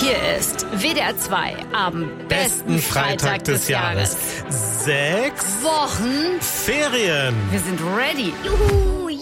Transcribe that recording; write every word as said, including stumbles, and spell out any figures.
Hier ist W D R zwei am besten Freitag des Jahres. Sechs Wochen Ferien. Wir sind ready. Juhu.